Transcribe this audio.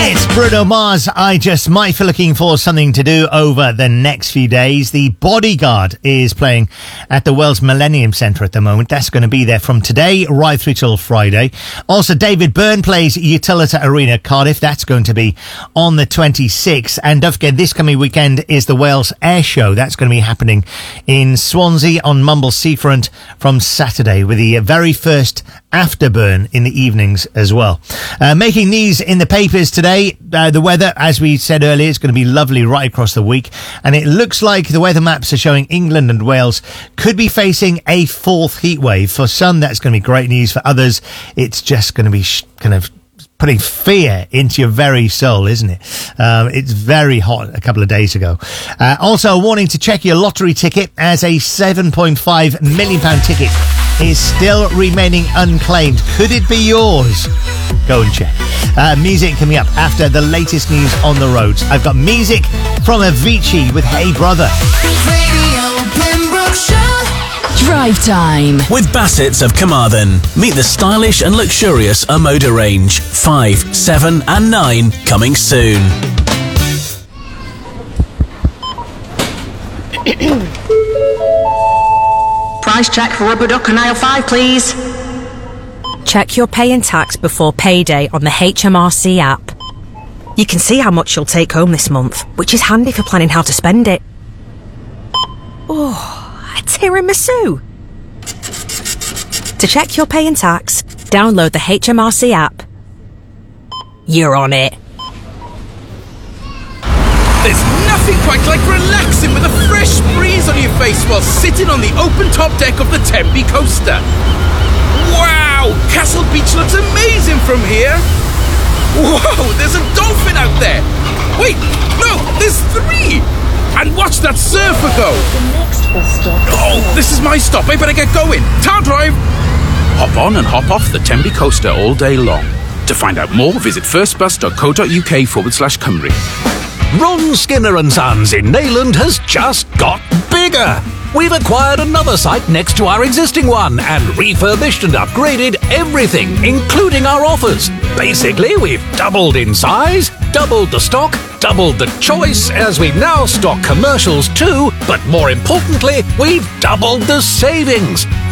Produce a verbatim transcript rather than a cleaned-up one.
It's Bruno Mars. I just might be looking for something to do over the next few days. The Bodyguard is playing at the Wells Millennium Centre at the moment. That's going to be there from today right through till Friday. Also, David Byrne plays Utilita Arena, Cardiff. That's going to be on the twenty-sixth. And don't forget, this coming weekend is the Wales Air Show. That's going to be happening in Swansea on Mumble Seafront from Saturday, with the very first Afterburn in the evenings as well. Uh, making news in the papers today, uh, the weather, as we said earlier, is going to be lovely right across the week, and it looks like the weather maps are showing England and Wales could be facing a fourth heat wave. For some, that's going to be great news. For others, it's just going to be sh- kind of putting fear into your very soul, isn't it? Um, it's very hot a couple of days ago. Uh, also, a warning to check your lottery ticket, as a seven point five million pound ticket is still remaining unclaimed. Could it be yours? Go and check. Uh, music coming up after the latest news on the roads. I've got music from Avicii with Hey Brother. Radio Pembrokeshire. Drive Time with Bassett's of Carmarthen. Meet the stylish and luxurious Omoda range. five, seven and nine coming soon. Price check for rubber duck and aisle five, please. Check your pay and tax before payday on the H M R C app. You can see how much you'll take home this month, which is handy for planning how to spend it. Oh, a tiramisu. To check your pay and tax, download the H M R C app. You're on it. There's nothing quite like relaxing with a fresh breeze on your face while sitting on the open-top deck of the Tembe coaster. Wow! Castle Beach looks amazing from here. Whoa! There's a dolphin out there. Wait, no, there's three. And watch that surfer go. The next bus stop. Oh, this is my stop. I better get going. Tower Drive. Hop on and hop off the Tembe coaster all day long. To find out more, visit firstbus.co.uk forward slash Cymru. Ron Skinner and Sons in Neyland has just got bigger. We've acquired another site next to our existing one and refurbished and upgraded everything, including our offers. Basically, we've doubled in size, doubled the stock, doubled the choice, as we now stock commercials too, but more importantly, we've doubled the savings.